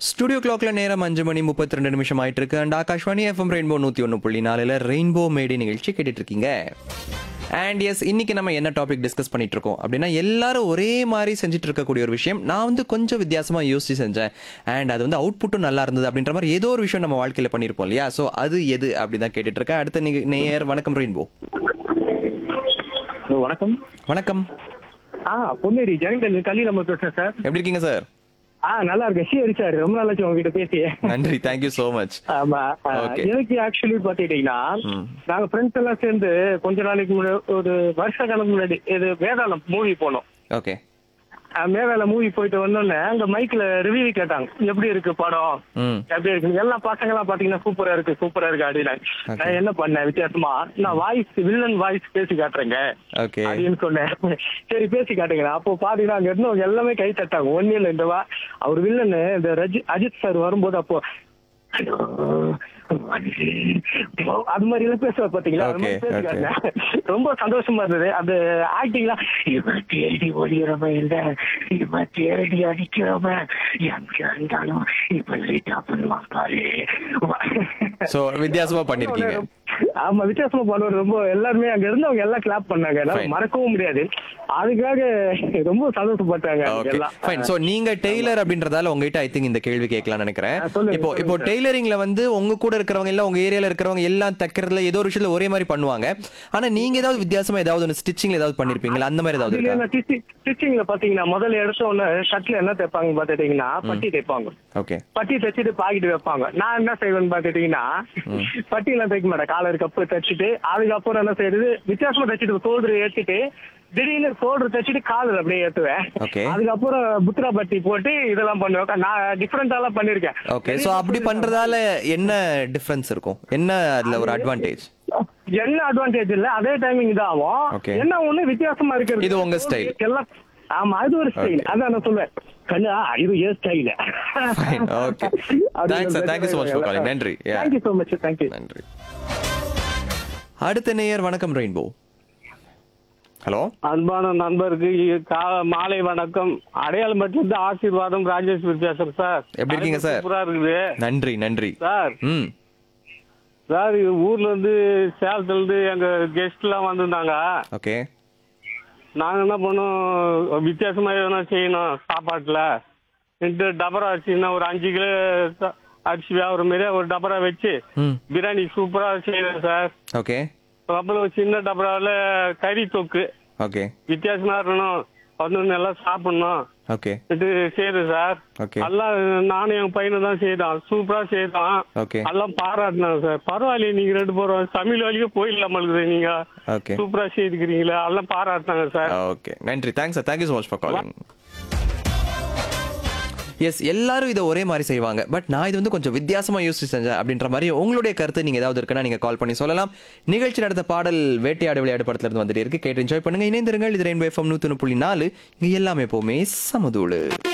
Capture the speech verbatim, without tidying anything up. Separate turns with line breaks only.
Studio கிளாக்ல நேரம் அஞ்சு மணி முப்பத்தி ரெண்டு நிமிஷம் ஆயிட்டு இருக்கு. அண்ட் ஆகாஷ்வாணி எஃப்எம் ரெயின்போ நூத்தி ஒன்று புள்ளி நாலுல ரெயின்போ மேடி நிகழ்ச்சி கேட்டுட்டு இருக்கீங்க. அண்ட் எஸ், இன்னைக்கு நம்ம என்ன டாபிக் டிஸ்கஸ் பண்ணிட்டு இருக்கோம் அப்படின்னா, எல்லாரும் ஒரே மாதிரி செஞ்சுட்டு இருக்கக்கூடிய ஒரு விஷயம் நான் வந்து கொஞ்சம் வித்தியாசமா யோசிச்சு செஞ்சேன் அண்ட் அது வந்து அவுட்புட்டும் நல்லா இருந்தது அப்படின்ற மாதிரி ஏதோ ஒரு விஷயம் நம்ம வாழ்க்கையில பண்ணிருப்போம் இல்லையா? ஸோ அது எது அப்படிதான் கேட்டுட்டு இருக்கேன். அடுத்த நிக- நேயர் வணக்கம் ரெயின்போ.
வணக்கம்.
வணக்கம்,
ஆ பொன்னேரி ஜெயங்கல் கல்வி நம்ம பேசுறேன் சார்.
எப்படி இருக்கீங்க சார்?
ஆ நல்லா இருக்கேன். சரி சார், ரொம்ப நாளாச்சு உங்ககிட்ட பேசி.
நன்றி, தேங்க்யூ சோ மச்.
ஆமா, ஆ,
Okay.
எனக்கு ஆக்சுவலி பாத்துக்கிட்டீங்கன்னா
ம்.
நாங்க ஃப்ரெண்ட்ஸ் எல்லாம் சேர்ந்து கொஞ்ச நாளைக்கு முன்னாடி ஒரு வருஷ கணக்கு முன்னாடி இது வேதாளம் மூவி போனோம்.
ஓகே.
ஆ, மேவேல மூவி போயிட்டு வந்தோடனே அங்க மைக்ல ரிவ்யூ கேட்டாங்க, எப்படி இருக்கு படம்,
ம்.
எப்படி இருக்கு. எல்லா பசங்க எல்லாம் பாத்தீங்கன்னா சூப்பரா இருக்கு சூப்பரா இருக்கு அப்படின்னு.
Okay.
நான் என்ன பண்ணேன் வித்தியாசமா, நான் வாய்ஸ் வில்லன் வாய்ஸ் பேசி காட்டுறேங்க
ஓகே.
அப்படின்னு சொன்னேன். சரி பேசி காட்டுங்க. அப்போ பாத்தீங்கன்னா அங்க இருந்தவங்க எல்லாமே கை தட்டாங்க. ஒண்ணு இல்ல, இந்த வா அவர் வில்லன் இந்த ரஜி அஜித் சார் வரும்போது அப்போ "ஹலோ, அது மாதிரி எல்லாம் பேசுவார் பாத்தீங்களா, அது மாதிரி
Okay,
பேசி காட்டினேன். ரொம்ப சந்தோஷமா இருந்தது அந்த ஆக்டிங்லாம். இவன் தேடி ஒளியறவன் இல்ல, இவன் தேடி அடிக்கிறவன், எங்க இருந்தாலும் இப்ப லேட்டா பண்ணுவான் பாரு.
சோ வித்தியாசமா பண்ணிருக்கீங்க.
ஆமா, வித்தியாசமா பண்ணுவார். ரொம்ப எல்லாருமே அங்க இருந்தவங்க எல்லாம் கிளாப் பண்ணாங்க. என்னால
Fine.
மறக்கவும் முடியாது. அதுக்காக ரொம்ப சந்தோஷப்பட்டாங்க
ஓகே,
எல்லாம்.
ஃபைன். சோ நீங்க டெய்லர் அப்படின்றதால உங்ககிட்ட ஐ திங்க் இந்த கேள்வி கேட்கலாம்னு நினைக்கிறேன்.
ஆ, சொல்லுங்க,
இப்போ இப்போ
சொல்லுங்க.
டெய்லரிங்ல வந்து உங்க கூட இருக்கிறவங்க இல்ல உங்க ஏரியால இருக்கிறவங்க எல்லாம் தைக்கிறதுல ஏதோ ஒரு விஷயத்துல ஒரே மாதிரி பண்ணுவாங்க. ஆனா நீங்க ஏதாவது வித்தியாசமா ஏதாவது ஒன்று ஸ்டிச்சிங்ல ஏதாவது பண்ணிருப்பீங்களா? அந்த மாதிரி ஏதாவது இருக்கா?
ஸ்டிச்சிங்ல பாத்தீங்கன்னா முதல்ல எடுத்த உடனே ஷர்ட்ல என்ன தைப்பாங்க பாத்துட்டீங்கன்னா பட்டி தைப்பாங்க.
ஓகே.
பட்டி தைச்சிட்டு பாக்கெட் வைப்பாங்க. நான் என்ன செய்வேன்னு பாத்துட்டீங்கன்னா பட்டி எல்லாம் தைக்க மாட்டேன். காலர் கப்பு தைச்சிட்டு அதுக்கப்புறம் என்ன செய்யறது, வித்தியாசமா தைச்சிட்டு சோல்டர் ஏற்றிட்டு திடீர்னு சோல்டர் தைச்சிட்டு காலர் அப்படியே ஏத்துவேன்.
Okay.
அதுக்கப்புறம் புத்ரா பட்டி போட்டு இதெல்லாம் பண்ணுவேன். நான் டிஃபரெண்டா எல்லாம் பண்ணிருக்கேன்.
ஓகே. சோ அப்படி பண்றதால என்ன டிஃபரன்ஸ் இருக்கும்? என்ன அதுல ஒரு அட்வான்டேஜ்?
என்ன அட்வான்டேஜ் இல்ல, அதே டைமிங் தான் ஆகும்.
Okay.
என்ன ஒண்ணு வித்தியாசமா இருக்கு.
இது உங்க style.
எல்லாம் ஆமா, அது ஒரு ஸ்டைல்.
Okay.
அதான் நான் சொல்லுவேன், கண்ணா இது ஏ style.
Fine. Okay. Thanks, sir. Thank you so much for calling. நன்றி. Yeah.
Thank you so much. Thank you.
நன்றி. அடுத்த நேயர் வணக்கம் ரெயின்போ. ஹலோ.
அன்பான நண்பருக்கு கா- மாலை வணக்கம். அடையாளம்பட்டிலிருந்து ஆசீர்வாதம் ராஜேஸ்வரி பேசுறேன் சார்.
எப்படி இருக்கீங்க சார்?
சூப்பரா இருக்குது
நன்றி நன்றி.
சார்.
ம்.
சார், இது ஊர்ல இருந்து சேலத்துல இருந்து எங்க கெஸ்ட் எல்லாம் வந்திருந்தாங்க.
ஓகே.
நாங்க என்ன பண்ணோம், வித்தியாசமா எதனா செய்யணும் சாப்பாட்டுல. ரெண்டு டபரா அரிசினா ஒரு அஞ்சு கிலோ ச- அரிசி வியாபாரம் மாரி ஒரு டபரா வச்சு
ம்.
பிரியாணி சூப்பரா செய்யணும் சார்.
ஓகே.
அப்புறம் ஒரு சின்ன டபராவில் கறி தொக்கு
ஓகே.
வித்தியாசமா இருக்கணும், வந்து எல்லாம் சாப்பிடணும்
ஓகே.
இது செய்யுது சார்.
Okay.
எல்லாம் நானும் என் பையனும் தான் செய்தான், சூப்பரா செய்தான்.
Okay.
எல்லாம் பாராட்டினாங்க சார். பரவாயில்லையே, நீங்க ரெண்டு பேரும் சமையல் வரைக்கும் போயிடலாம் இருக்குது, நீங்க
ஓகே.
சூப்பரா செய்துக்கிறீங்களா, எல்லாம் பாராட்டினாங்க சார்.
ஓகே, நன்றி. Thanks sir. Thank you so much for calling. S, எல்லாரும் இதை ஒரே மாதிரி செய்வாங்க, பட் நான் இது வந்து கொஞ்சம் வித்தியாசமா யோசிச்சு செஞ்சேன் அப்படின்ற மாதிரி உங்களுடைய கருத்து நீங்க ஏதாவது இருக்குன்னா நீங்க கால் பண்ணி சொல்லலாம். நிகழ்ச்சி நடத்த பாடல் வேட்டையாடு விளையாடு படத்துல இருந்து வந்துட்டு இருக்கு. கேட்டு என்ஜாய் பண்ணுங்க. இணைந்திருங்கள். இது ரெயின்போ எஃப்எம் நூத்தி ஒன்று புள்ளி நாலு. இங்க எல்லாமே எப்பவுமே சமதூளு.